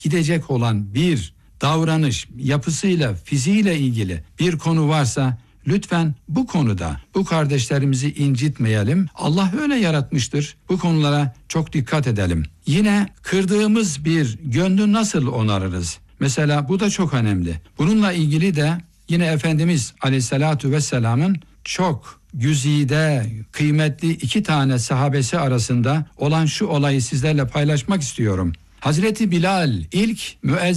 gidecek olan bir davranış, yapısıyla, fiziğiyle ilgili bir konu varsa lütfen bu konuda bu kardeşlerimizi incitmeyelim. Allah öyle yaratmıştır. Bu konulara çok dikkat edelim. Yine kırdığımız bir gönlü nasıl onarırız? Mesela bu da çok önemli. Bununla ilgili de yine Efendimiz Aleyhisselatü Vesselam'ın çok güzide, kıymetli 2 tane sahabesi arasında olan şu olayı sizlerle paylaşmak istiyorum. Hazreti Bilal ilk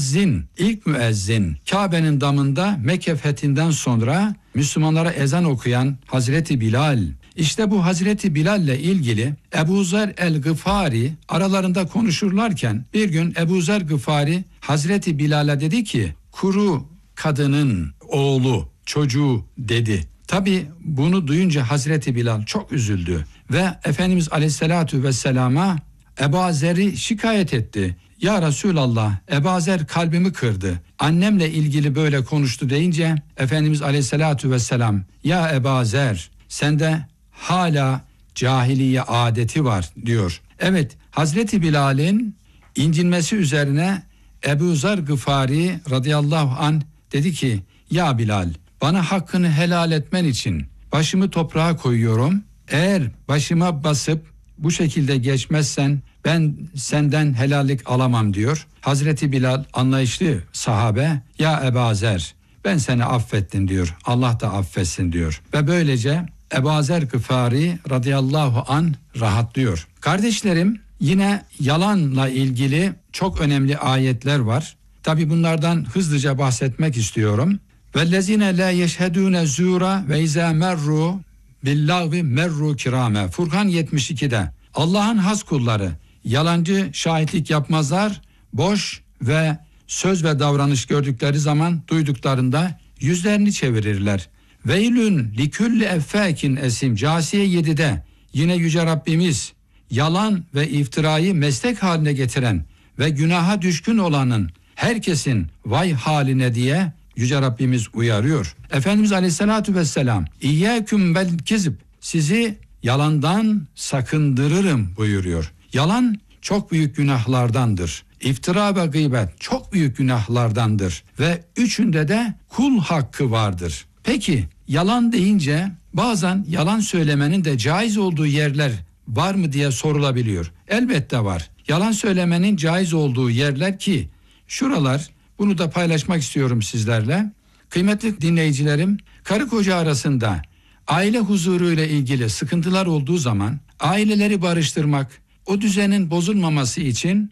müezzin Kabe'nin damında Mekke fethinden sonra Müslümanlara ezan okuyan Hazreti Bilal. İşte bu Hazreti Bilal ile ilgili Ebu Zer el-Gıfari aralarında konuşurlarken bir gün Ebu Zer Gıfari Hazreti Bilal'e dedi ki kuru kadının oğlu, çocuğu dedi. Tabi bunu duyunca Hazreti Bilal çok üzüldü ve Efendimiz Aleyhisselatü Vesselam'a Ebu Zer'i şikayet etti. Ya Resulallah, Ebu Zer kalbimi kırdı. Annemle ilgili böyle konuştu deyince Efendimiz Aleyhisselatü Vesselam ya Ebu Zer sende hala cahiliye adeti var diyor. Evet, Hazreti Bilal'in incinmesi üzerine Ebu Zer Gıfari radıyallahu anh dedi ki ya Bilal bana hakkını helal etmen için başımı toprağa koyuyorum. Eğer başıma basıp bu şekilde geçmezsen ben senden helallik alamam diyor. Hazreti Bilal anlayışlı sahabe ya Ebu Zer ben seni affettim diyor. Allah da affetsin diyor. Ve böylece Ebu Zer Gıfari radıyallahu anh rahatlıyor. Kardeşlerim yine yalanla ilgili çok önemli ayetler var. Tabi bunlardan hızlıca bahsetmek istiyorum. وَالَّذِينَ لَا يَشْهَدُونَ الزُّورَ وَاِذَا مَرُّوا بِاللَّغْوِ مَرُّوا كِرَامًا. Furkan 72'de Allah'ın has kulları yalancı şahitlik yapmazlar, boş ve söz ve davranış gördükleri zaman duyduklarında yüzlerini çevirirler. Veylün likulli effâkin esim. Câsiye 7'de yine Yüce Rabbimiz yalan ve iftirayı meslek haline getiren ve günaha düşkün olanın herkesin vay haline diye Yüce Rabbimiz uyarıyor. Efendimiz Aleyhisselatü Vesselam İyyâküm vel kezib sizi yalandan sakındırırım buyuruyor. Yalan çok büyük günahlardandır. İftira ve gıybet çok büyük günahlardandır ve üçünde de kul hakkı vardır. Peki yalan deyince bazen yalan söylemenin de caiz olduğu yerler var mı diye sorulabiliyor. Elbette var. Yalan söylemenin caiz olduğu yerler ki şuralar, bunu da paylaşmak istiyorum sizlerle. Kıymetli dinleyicilerim, karı koca arasında aile huzuru ile ilgili sıkıntılar olduğu zaman aileleri barıştırmak, o düzenin bozulmaması için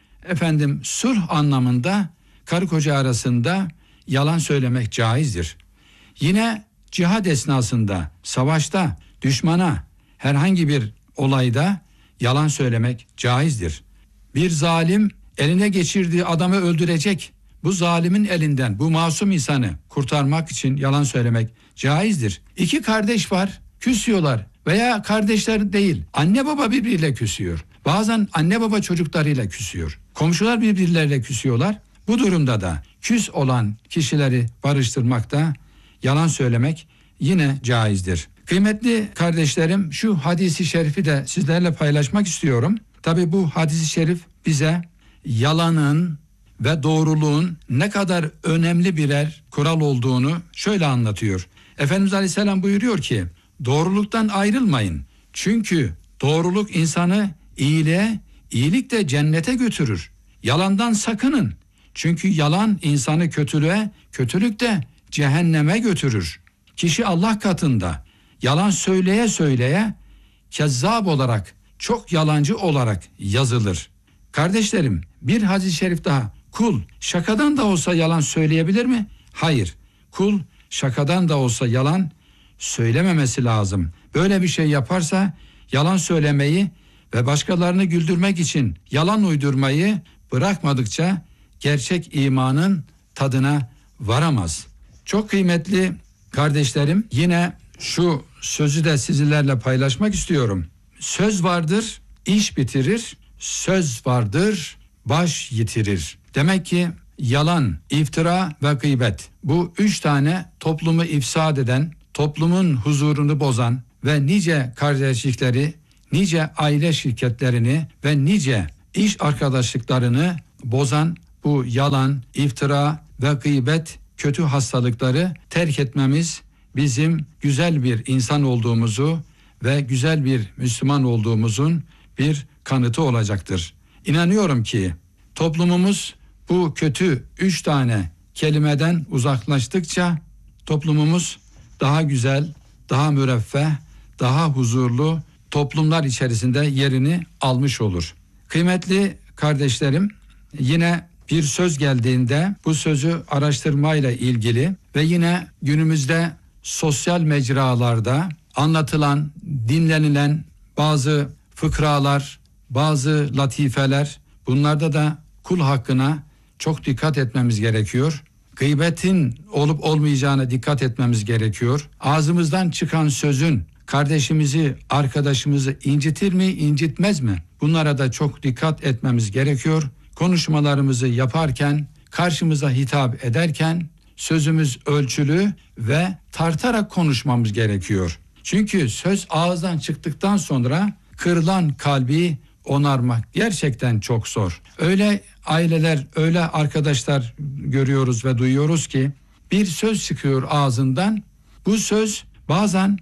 sulh anlamında karı koca arasında yalan söylemek caizdir. Yine cihad esnasında, savaşta, düşmana herhangi bir olayda yalan söylemek caizdir. Bir zalim eline geçirdiği adamı öldürecek. Bu zalimin elinden bu masum insanı kurtarmak için yalan söylemek caizdir. 2 kardeş var, küsüyorlar veya kardeşler değil, anne baba birbiriyle küsüyor. Bazen anne baba çocuklarıyla küsüyor. Komşular birbirleriyle küsüyorlar. Bu durumda da küs olan kişileri barıştırmakta yalan söylemek yine caizdir. Kıymetli kardeşlerim, şu hadisi şerifi de sizlerle paylaşmak istiyorum. Tabii bu hadisi şerif bize yalanın ve doğruluğun ne kadar önemli birer kural olduğunu şöyle anlatıyor. Efendimiz Aleyhisselam buyuruyor ki doğruluktan ayrılmayın. Çünkü doğruluk insanı iyiliğe, iyilik de cennete götürür. Yalandan sakının. Çünkü yalan insanı kötülüğe, kötülük de cehenneme götürür. Kişi Allah katında yalan söyleye söyleye kezzab olarak, çok yalancı olarak yazılır. Kardeşlerim, bir hadis-i şerif daha. Kul şakadan da olsa yalan söyleyebilir mi? Hayır. Kul şakadan da olsa yalan söylememesi lazım. Böyle bir şey yaparsa yalan söylemeyi ve başkalarını güldürmek için yalan uydurmayı bırakmadıkça gerçek imanın tadına varamaz. Çok kıymetli kardeşlerim, yine şu sözü de sizlerle paylaşmak istiyorum. Söz vardır, iş bitirir. Söz vardır, baş yitirir. Demek ki yalan, iftira ve gıybet, bu 3 tane toplumu ifsad eden, toplumun huzurunu bozan ve nice kardeşlikleri, nice aile şirketlerini ve nice iş arkadaşlıklarını bozan bu yalan, iftira ve gıybet kötü hastalıkları terk etmemiz bizim güzel bir insan olduğumuzu ve güzel bir Müslüman olduğumuzun bir kanıtı olacaktır. İnanıyorum ki toplumumuz bu kötü 3 tane kelimeden uzaklaştıkça toplumumuz daha güzel, daha müreffeh, daha huzurlu toplumlar içerisinde yerini almış olur. Kıymetli kardeşlerim, yine bir söz geldiğinde bu sözü araştırmayla ilgili ve yine günümüzde sosyal mecralarda anlatılan, dinlenilen bazı fıkralar, bazı latifeler, bunlarda da kul hakkına çok dikkat etmemiz gerekiyor. Gıybetin olup olmayacağına dikkat etmemiz gerekiyor. Ağzımızdan çıkan sözün kardeşimizi, arkadaşımızı incitir mi, incitmez mi? Bunlara da çok dikkat etmemiz gerekiyor. Konuşmalarımızı yaparken, karşımıza hitap ederken sözümüz ölçülü ve tartarak konuşmamız gerekiyor. Çünkü söz ağızdan çıktıktan sonra kırılan kalbi onarmak gerçekten çok zor. Öyle aileler, öyle arkadaşlar görüyoruz ve duyuyoruz ki bir söz çıkıyor ağzından. Bu söz bazen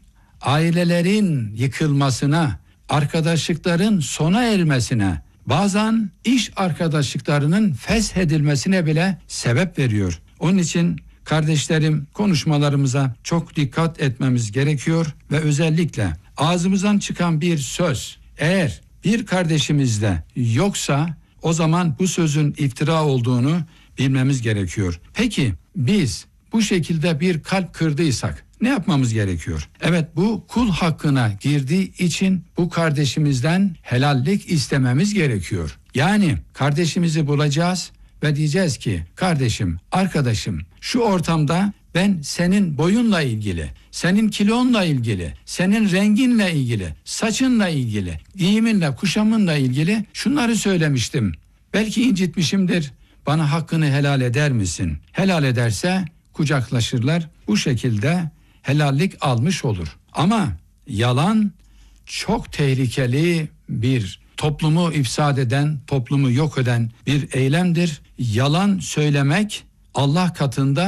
ailelerin yıkılmasına, arkadaşlıkların sona ermesine, bazen iş arkadaşlıklarının feshedilmesine bile sebep veriyor. Onun için kardeşlerim, konuşmalarımıza çok dikkat etmemiz gerekiyor ve özellikle ağzımızdan çıkan bir söz eğer bir kardeşimizde yoksa o zaman bu sözün iftira olduğunu bilmemiz gerekiyor. Peki biz bu şekilde bir kalp kırdıysak ne yapmamız gerekiyor? Evet, bu kul hakkına girdiği için bu kardeşimizden helallik istememiz gerekiyor. Yani kardeşimizi bulacağız ve diyeceğiz ki kardeşim, arkadaşım, şu ortamda ben senin boyunla ilgili, senin kilonla ilgili, senin renginle ilgili, saçınla ilgili, giyiminle, kuşamınla ilgili şunları söylemiştim. Belki incitmişimdir. Bana hakkını helal eder misin? Helal ederse kucaklaşırlar. Bu şekilde helallik almış olur. Ama yalan çok tehlikeli bir toplumu ifsad eden, toplumu yok eden bir eylemdir. Yalan söylemek Allah katında